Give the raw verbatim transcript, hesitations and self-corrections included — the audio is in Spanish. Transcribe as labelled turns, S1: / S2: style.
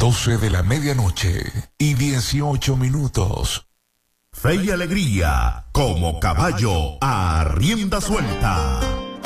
S1: doce de la medianoche y dieciocho minutos.
S2: Fe y alegría, como caballo a rienda suelta.